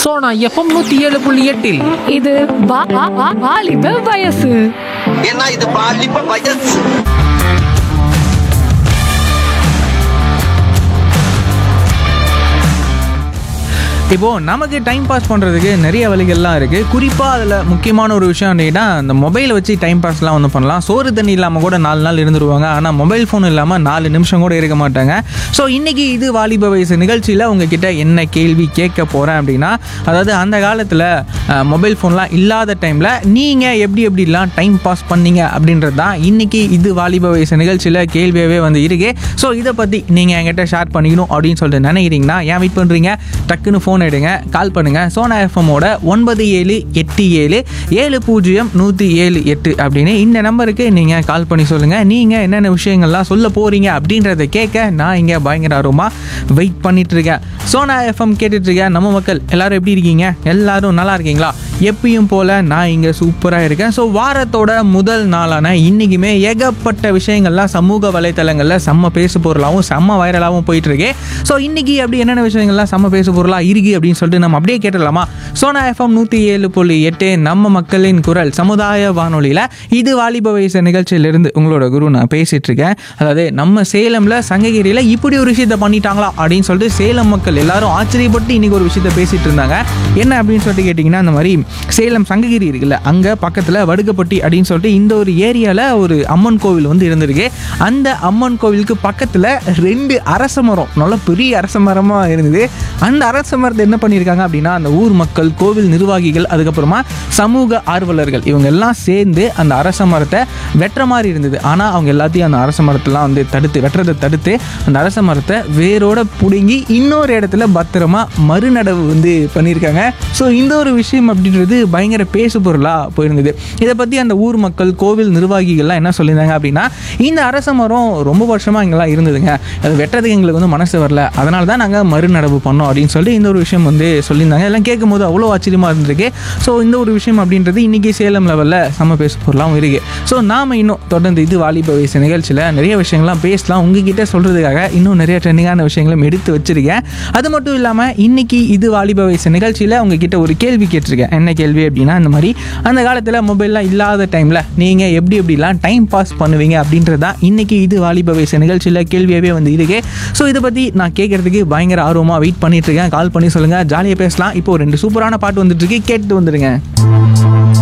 Sona FM 107.8. இது வாலிப வயசு. ஏன்னா இது பாலிப்ப வயசு. இப்போது நமக்கு டைம் பாஸ் பண்ணுறதுக்கு நிறைய வழிகள்லாம் இருக்குது. குறிப்பாக அதில் முக்கியமான ஒரு விஷயம் அப்படின்னா அந்த மொபைலை வச்சு டைம் பாஸ்லாம் வந்து பண்ணலாம். சோறு தண்ணி இல்லாமல் கூட 4 நாள் இருந்துருவாங்க. ஆனால் மொபைல் ஃபோன் இல்லாமல் 4 நிமிஷம் கூட இருக்க மாட்டாங்க. ஸோ இன்றைக்கி இது வாலிப வயசு நிகழ்ச்சியில் உங்ககிட்ட என்ன கேள்வி கேட்க போகிறேன் அப்படின்னா, அதாவது அந்த காலத்தில் மொபைல் ஃபோன்லாம் இல்லாத டைமில் நீங்கள் எப்படிலாம் டைம் பாஸ் பண்ணீங்க அப்படின்றது தான் இன்றைக்கி இது வாலிப வயசு நிகழ்ச்சியில் கேள்வியாகவே வந்து இருக்குது. ஸோ இதை பற்றி நீங்கள் என்கிட்ட ஷேர் பண்ணிக்கணும் அப்படின்னு சொல்லிட்டு நினைக்கிறீங்கன்னா ஏன் வெயிட் பண்ணுறீங்க? டக்குன்னு ஃபோன் எடுங்க, கால் பண்ணுங்க. சோனா எஃப்எம்மோட 9787070178 அப்படின்னு இந்த நம்பருக்கு நீங்கள் கால் பண்ணி சொல்லுங்கள். நீங்கள் என்னென்ன விஷயங்கள்லாம் சொல்ல போகிறீங்க அப்படின்றத கேட்க நான் இங்கே பயங்கர ஆர்வமாக வெயிட் பண்ணிட்டு இருக்கேன். சோனா எஃப்எம் கேட்டுட்டு இருக்கேன். நம்ம மக்கள் எல்லாரும் எப்படி இருக்கீங்க? எல்லாரும் நல்லா இருக்கீங்களா? எப்பயும் போல் நான் இங்கே சூப்பராக இருக்கேன். ஸோ வாரத்தோட முதல் நாளான இன்றைக்குமே ஏகப்பட்ட விஷயங்கள்லாம் சமூக வலைத்தளங்களில் செம்ம பேசு பொருளாகவும் செம்ம வைரலாகவும் போயிட்டுருக்கு. ஸோ இன்றைக்கி அப்படி என்னென்ன விஷயங்கள்லாம் செம்ம பேசு பொருளாக இருக்குது அப்படின்னு சொல்லிட்டு நம்ம அப்படியே கேட்டுடலாமா? சோனா எஃப்எம் 107.8 நம்ம மக்களின் குரல் சமுதாய வானொலியில் இது வாலிப வயசு நிகழ்ச்சியிலிருந்து உங்களோட குரு நான் பேசிகிட்டு இருக்கேன். அதாவது நம்ம சேலமில் சங்ககிரியில் இப்படி ஒரு விஷயத்தை பண்ணிட்டாங்களா அப்படின்னு சொல்லிட்டு சேலம் மக்கள் எல்லாரும் ஆச்சரியப்பட்டு இன்றைக்கி ஒரு விஷயத்தை பேசிகிட்டு இருந்தாங்க. என்ன அப்படின்னு சொல்லிட்டு கேட்டிங்கன்னா, அந்த மாதிரி சேலம் சங்ககிரி இருக்குல்ல, அங்கே பக்கத்தில் வடுகப்பட்டி அப்படின்னு சொல்லிட்டு இந்த ஒரு ஏரியாவில் ஒரு அம்மன் கோவில் வந்து இருந்திருக்கு. அந்த அம்மன் கோவிலுக்கு பக்கத்தில் 2 அரச மரம், நல்ல பெரிய அரச மரமாக இருந்தது. அந்த அரச மரத்தை என்ன பண்ணியிருக்காங்க அப்படின்னா, அந்த ஊர் மக்கள், கோவில் நிர்வாகிகள், அதுக்கப்புறமா சமூக ஆர்வலர்கள் இவங்க எல்லாம் சேர்ந்து அந்த அரச மரத்தை வெட்டுற மாதிரி இருந்தது. ஆனால் அவங்க எல்லாத்தையும் அந்த அரச மரத்தெல்லாம் வந்து வெட்டுறதை தடுத்து அந்த அரச மரத்தை வேரோட பிடுங்கி இன்னொரு இடத்துல பத்திரமா மறுநடவு வந்து பண்ணியிருக்காங்க. ஸோ இந்த ஒரு விஷயம் அப்படின்றது பயங்கர பேசு பொருளாக போயிருந்தது. இதை பற்றி அந்த ஊர் மக்கள், கோவில் நிர்வாகிகள்லாம் என்ன சொல்லியிருந்தாங்க அப்படின்னா, இந்த அரச மரம் ரொம்ப வருஷமாக இங்கெல்லாம் இருந்ததுங்க, அது வெட்டுறதுக்கு எங்களுக்கு வந்து மனசு வரல, அதனால தான் நாங்கள் மறுநடவு பண்ணோம் அப்படின்னு சொல்லி இந்த ஒரு விஷயம் வந்து சொல்லியிருந்தாங்க. எல்லாம் கேட்கும் போது அவ்வளோ ஆச்சரியமாக இருந்திருக்கு. ஸோ இந்த ஒரு விஷயம் அப்படின்றது இன்றைக்கி சேலம் லெவலில் செம்ம பேசு பொருளாகவும் இருக்குது. ஸோ நாம் இன்னும் தொடர்ந்து இது வாலிப வயசு நிகழ்ச்சியில் நிறைய விஷயங்கள்லாம் பேசலாம். உங்ககிட்ட சொல்கிறதுக்காக இன்னும் நிறைய ட்ரெண்டிங்கான விஷயங்களும் எடுத்து வச்சுருக்கேன். அது மட்டும் இல்லாமல் இன்றைக்கி இது வாலிப வயசு நிகழ்ச்சியில் உங்ககிட்ட ஒரு கேள்வி கேட்டிருக்கேன். என்ன கேள்வி அப்படின்னா, இந்த மாதிரி அந்த காலத்தில் மொபைல்லாம் இல்லாத டைமில் நீங்கள் எப்படிலாம் டைம் பாஸ் பண்ணுவீங்க அப்படின்றது தான் இன்றைக்கி இது வாலிப வயசு நிகழ்ச்சியில் கேள்வியாகவே வந்து இருக்கு. ஸோ இதை பற்றி நான் கேட்குறதுக்கு பயங்கர ஆர்வமாக வெயிட் பண்ணிட்டு இருக்கேன். கால் பண்ணி சொல்லுங்கள், ஜாலியாக பேசலாம். இப்போ 2 சூப்பரான பாட்டு வந்துட்டு இருக்கு, கேட்டு வந்துடுங்க.